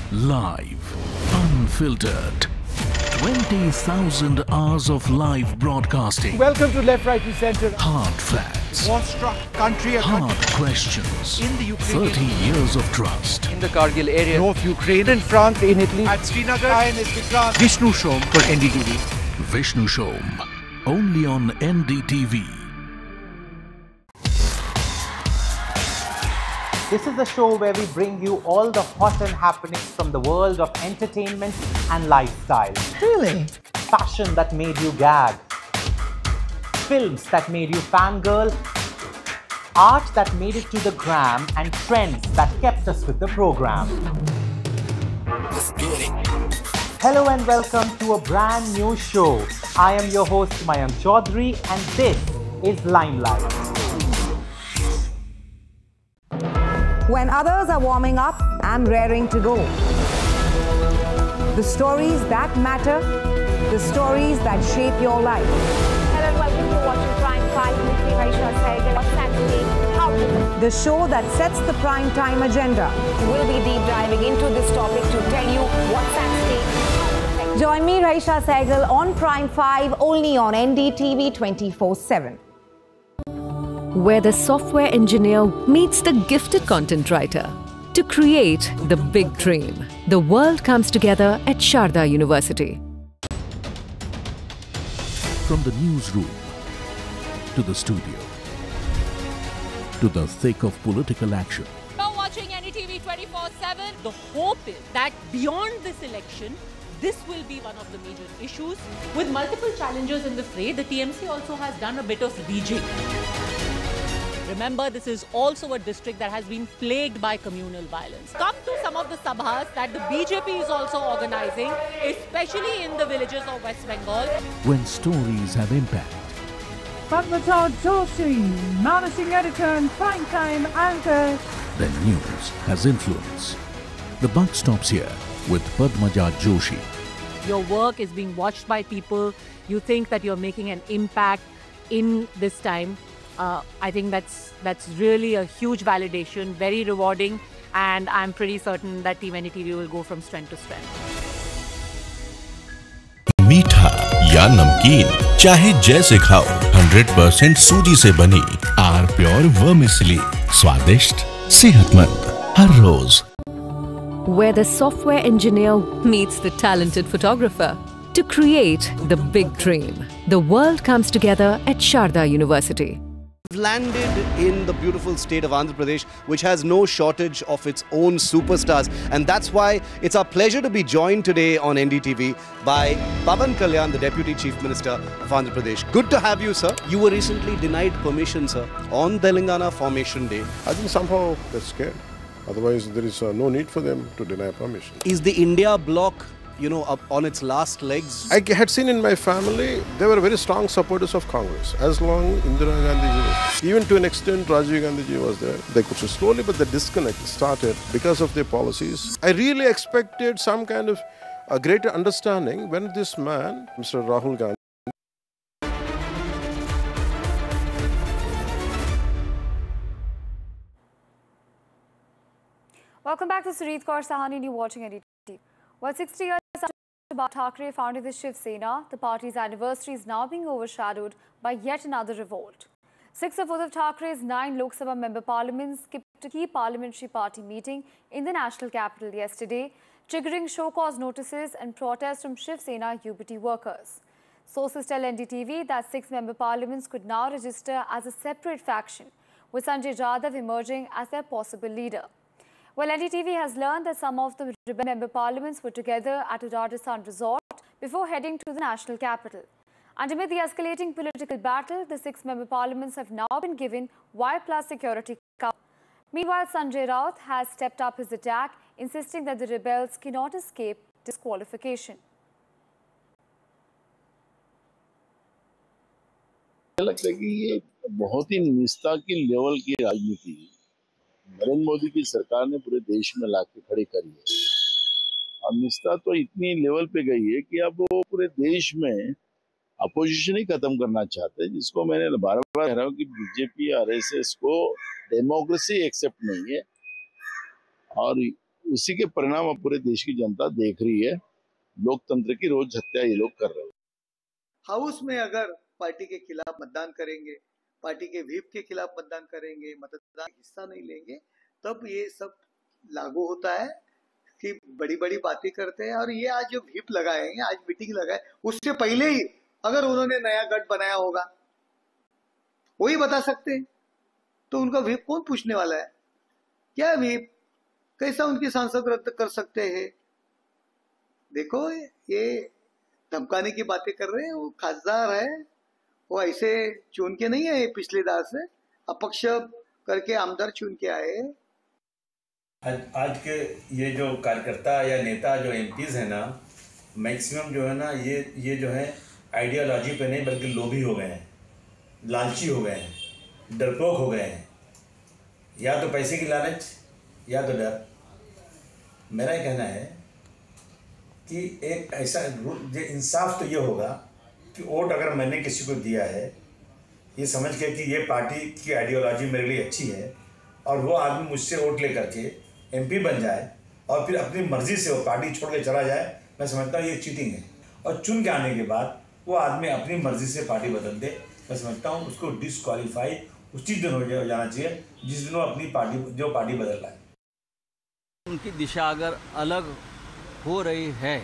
Live, unfiltered. 20,000 hours of live broadcasting. Welcome to Left, Right and Centre. Hard facts. War-struck country. Hard questions. In the Ukraine. 30 years of trust. In the Kargil area. North Ukraine. In France, in Italy. At Srinagar. INS Vikrant. Vishnu Shom for NDTV. Vishnu Shom. Only on NDTV. This is the show where we bring you all the hot and happenings from the world of entertainment and lifestyle. Really? Fashion that made you gag. Films that made you fangirl. Art that made it to the gram, and trends that kept us with the program. Let's get it. Hello and welcome to a brand new show. I am your host Mayank Chaudhary and this is Limelight. When others are warming up, I'm raring to go. The stories that matter, the stories that shape your life. Hello and welcome to watching Prime 5 with me, Raisha Sehgal. What's Saturday? How to? The show that sets the prime time agenda. We'll be deep diving into this topic to tell you what's Saturday. Join me, Raisha Sehgal, on Prime 5, only on NDTV 24/7. Where the software engineer meets the gifted content writer to create the big dream. The world comes together at Sharda University. From the newsroom to the studio to the thick of political action. Now watching NDTV 24/7, the hope is that beyond this election, this will be one of the major issues. With multiple challenges in the fray, the TMC also has done a bit of rejigging. Remember, this is also a district that has been plagued by communal violence. Come to some of the sabhas that the BJP is also organizing, especially in the villages of West Bengal. When stories have impact. Padmaja Joshi, managing editor and primetime anchor. Then news has influence. The buck stops here with Padmaja Joshi. Your work is being watched by people. You think that you're making an impact in this time. I think that's really a huge validation, very rewarding, and I'm pretty certain that Team NDTV will go from strength to strength. मीठा या नमकीन, चाहे जैसे खाओ, 100% सूजी से बनी are pure vermicelli, स्वादिष्ट, सेहतमंद, हर रोज. Where the software engineer meets the talented photographer to create the big dream. The world comes together at Sharda University. Landed in the beautiful state of Andhra Pradesh, which has no shortage of its own superstars, and that's why it's our pleasure to be joined today on NDTV by Pawan Kalyan, the Deputy Chief Minister of Andhra Pradesh. Good to have you, sir. You were recently denied permission, sir, on Telangana Formation Day. I think somehow they're scared. Otherwise, there is no need for them to deny permission. Is the India bloc, up on its last legs? I had seen in my family, they were very strong supporters of Congress. As long Indira Gandhi was, even to an extent Rajiv Gandhi ji was there, they could slowly, but the disconnect started because of their policies. I really expected some kind of a greater understanding when this man, Mr. Rahul Gandhi, Welcome back to Sureet Kaur Sahani and you're watching NDTV. Well, 60 years after Bal Thackeray founded the Shiv Sena, the party's anniversary is now being overshadowed by yet another revolt. 6 of Uddhav Thackeray's 9 Lok Sabha member parliaments skipped a key parliamentary party meeting in the national capital yesterday, triggering show-cause notices and protests from Shiv Sena UBT workers. Sources tell NDTV that 6 member parliaments could now register as a separate faction, with Sanjay Jadhav emerging as their possible leader. Well, NDTV has learned that some of the member parliaments were together at a Rajasthan resort before heading to the national capital. And amid the escalating political battle, the 6 member parliaments have now been given Y+ security cover. Meanwhile, Sanjay Raut has stepped up his attack, insisting that the rebels cannot escape disqualification. लगता है कि ये बहुत ही निस्ता की level की राजनीति नरेंद्र मोदी की सरकार ने पूरे देश में लाके खड़ी करी है। और निस्ता तो इतनी लेवल पे गई है कि अब वो पूरे देश में अपोजिशन ही खत्म करना चाहते हैं, जिसको मैंने बार बार कह रहा हूँ कि बीजेपी आरएसएस को डेमोक्रेसी एक्सेप्ट नहीं है और उसी के परिणाम अब पूरे देश की जनता देख रही है। लोकतंत्र की रोज हत्या ये लोग कर रहे हैं। हाउस में अगर पार्टी के खिलाफ मतदान करेंगे, पार्टी के व्हिप के खिलाफ मतदान करेंगे, मतदान हिस्सा नहीं लेंगे, तब ये सब लागू होता है कि बड़ी बड़ी बातें करते हैं। और ये आज जो व्हिप लगाएंगे, आज मीटिंग लगाए, उससे पहले ही अगर उन्होंने नया गठ बनाया होगा, वही बता सकते हैं, तो उनका व्हिप कौन पूछने वाला है? क्या व्हिप, कैसा उनके सांसद रद्द कर सकते हैं? देखो, ये धमकाने की बातें कर रहे हैं। वो खासदार है, वो ऐसे चुन के नहीं आए, पिछले दार से अपक्ष करके आमदार चुन के आए। आज के ये जो कार्यकर्ता या नेता जो एमपीज है ना, मैक्सिमम जो है ना, ये जो है आइडियोलॉजी पे नहीं बल्कि लोभी हो गए हैं, लालची हो गए हैं, डरपोक हो गए हैं। या तो पैसे की लालच या तो डर। मेरा ये कहना है कि एक ऐसा इंसाफ तो ये होगा कि वोट अगर मैंने किसी को दिया है ये समझ के कि ये पार्टी की आइडियोलॉजी मेरे लिए अच्छी है, और वो आदमी मुझसे वोट ले करके एमपी बन जाए और फिर अपनी मर्जी से वो पार्टी छोड़ के चला जाए, मैं समझता हूँ ये चीटिंग है। और चुन के आने के बाद वो आदमी अपनी मर्जी से पार्टी बदल दे, मैं समझता हूँ उसको डिस्क्वालीफाई उसी दिन हो जाना चाहिए जिस दिन वो अपनी पार्टी बदल रहा है। उनकी दिशा अगर अलग हो रही है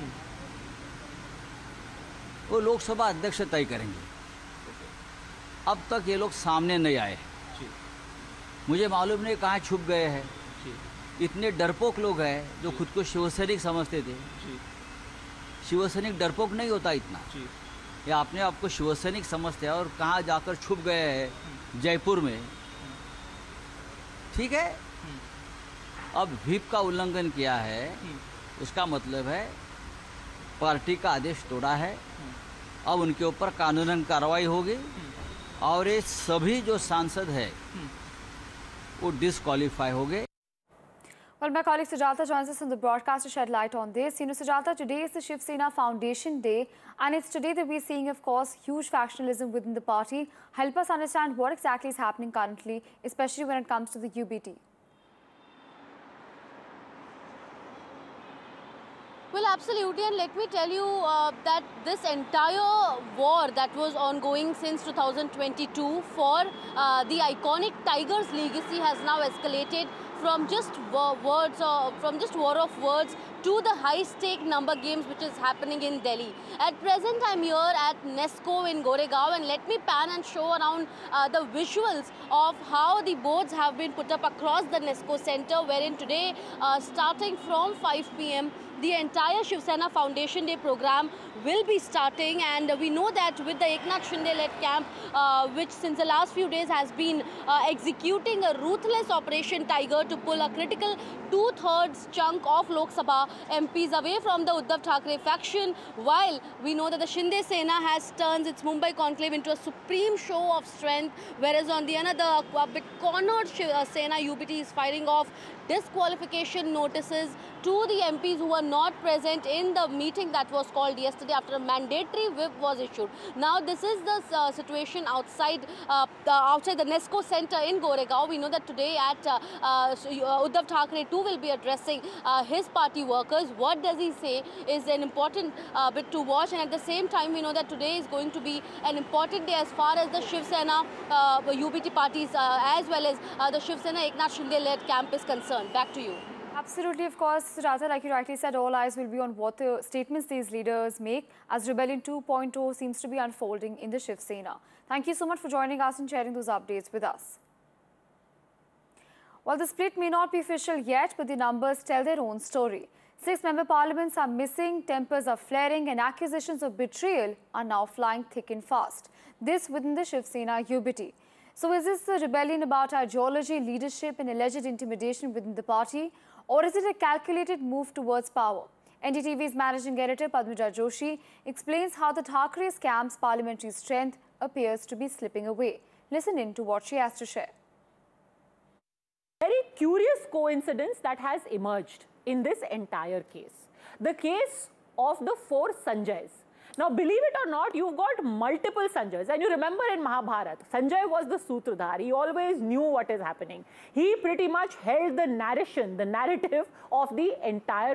वो लोकसभा अध्यक्ष तय करेंगे। अब तक ये लोग सामने नहीं आए, मुझे मालूम नहीं कहाँ छुप गए हैं। इतने डरपोक लोग हैं जो खुद को शिवसैनिक समझते थे। शिवसैनिक डरपोक नहीं होता इतना, ये अपने आप को शिवसैनिक समझते हैं और कहाँ जाकर छुप गए हैं, जयपुर में। ठीक है, अब व्हिप का उल्लंघन किया है, उसका मतलब है पार्टी का आदेश तोड़ा है। अब उनके ऊपर कानूनन कार्रवाई होगी और ये सभी जो सांसद है वो डिस्क्वालीफाई हो गए। Well, my colleague Sujata joins us on the broadcast to shed light on this. You know, Sujata, today is the Shiv Sena Foundation Day, and it's today that we're seeing, of course, huge factionalism within the party. Help us understand what exactly is happening currently, especially when it comes to the UBT. Well, absolutely, and let me tell you that this entire war that was ongoing since 2022 for the iconic Tigers legacy has now escalated from just words or from just war of words to the high-stake number games which is happening in Delhi. At present, I'm here at Nesco in Goregaon, and let me pan and show around the visuals of how the boards have been put up across the Nesco Center, wherein today, starting from 5 p.m, the entire Shiv Sena Foundation Day program will be starting, and we know that with the Eknath Shinde-led camp, which since the last few days has been executing a ruthless Operation Tiger to pull a critical 2/3 chunk of Lok Sabha MPs away from the Uddhav Thackeray faction, while we know that the Shinde Sena has turned its Mumbai conclave into a supreme show of strength, whereas on the another, a bit cornered Sena UBT is firing off disqualification notices to the MPs who were not present in the meeting that was called yesterday after a mandatory whip was issued. Now, this is the situation outside the Nesco Center in Goregaon. We know that today at Uddhav Thackeray too will be addressing his party workers. What does he say is an important bit to watch, and at the same time we know that today is going to be an important day as far as the Shiv Sena UBT parties as well as the Shiv Sena Eknath Shinde-led camp is concerned. Back to you. Absolutely, of course, Sujata, like you rightly said, all eyes will be on what the statements these leaders make as Rebellion 2.0 seems to be unfolding in the Shiv Sena. Thank you so much for joining us and sharing those updates with us. While the split may not be official yet, but the numbers tell their own story. 6 member parliaments are missing, tempers are flaring, and accusations of betrayal are now flying thick and fast. This within the Shiv Sena UBT. So is this a rebellion about ideology, leadership and alleged intimidation within the party? Or is it a calculated move towards power? NDTV's managing editor Padmaja Joshi explains how the Thackeray camp's parliamentary strength appears to be slipping away. Listen in to what she has to share. Very curious coincidence that has emerged in this entire case. The case of the 4 Sanjays. Now, believe it or not, you've got multiple Sanjays. And you remember in Mahabharata, Sanjay was the Sutradhar. He always knew what is happening. He pretty much held the narration, the narrative of the entire